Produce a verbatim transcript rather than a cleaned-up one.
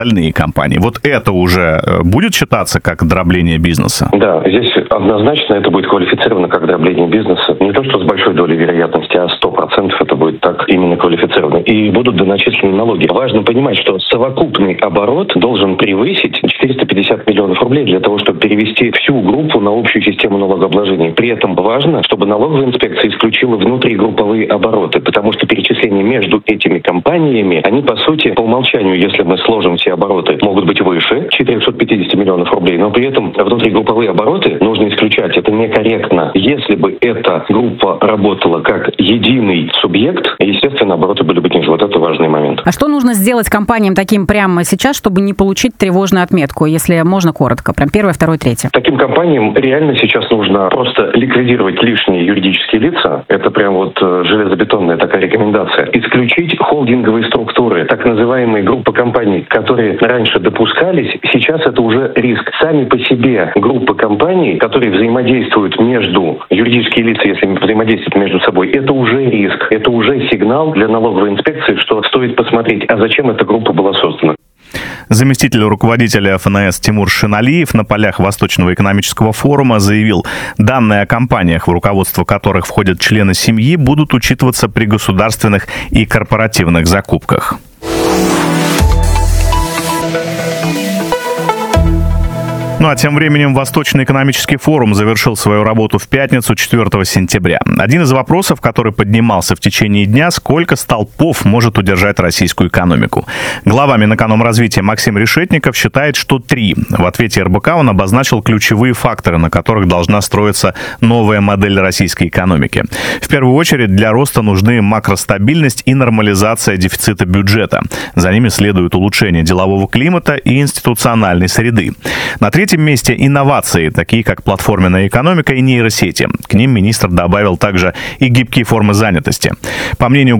остальные компании. Вот это уже будет считаться как дробление бизнеса? Да, здесь однозначно это будет квалифицировано как дробление бизнеса. Не то, что с большой долей вероятности, а сто процентов это будет так именно квалифицировано. И будут доначислены налоги. Важно понимать, что совокупный оборот должен превысить четыреста пятьдесят миллионов рублей для того, чтобы перевести всю группу на общую систему налогообложения. При этом важно, чтобы налоговая инспекция исключила внутригрупповые обороты, потому что перечисления между этими компаниями, они, по сути, по умолчанию, если мы сложим все обороты, могут быть выше четыреста пятьдесят миллионов рублей, но при этом внутригрупповые обороты нужно исключать. Это некорректно. Если бы эта группа работала как единый субъект, естественно, обороты были бы ниже. Вот это важный момент. А что нужно сделать компаниям таким прямо сейчас, чтобы не получить тревожную отметку, если можно коротко? Прям первое, второе, третье. Таким компаниям реально сейчас нужно просто ликвидировать лишние юридические лица. Это прям вот железобетонная такая рекомендация. Исключить холдинговые структуры, так называемые группы компаний, которые раньше допускались, сейчас это уже риск. Сами по себе группы компаний, которые взаимодействуют между, юридические лица, если взаимодействуют между собой, это уже риск. Это уже сигнал для налоговой инспекции, что стоит посмотреть, а зачем эта группа была создана. Заместитель руководителя эф эн эс Тимур Шиналиев на полях Восточного экономического форума заявил, данные о компаниях, в руководство которых входят члены семьи, будут учитываться при государственных и корпоративных закупках. Ну а тем временем Восточный экономический форум завершил свою работу в пятницу, четвёртого сентября. Один из вопросов, который поднимался в течение дня, сколько столпов может удержать российскую экономику. Глава Минэкономразвития Максим Решетников считает, что три. В ответе эр бэ ка он обозначил ключевые факторы, на которых должна строиться новая модель российской экономики. В первую очередь для роста нужны макростабильность и нормализация дефицита бюджета. За ними следует улучшение делового климата и институциональной среды. На третьем месте инновации, такие как платформенная экономика и нейросети. К ним министр добавил также и гибкие формы занятости. По мнению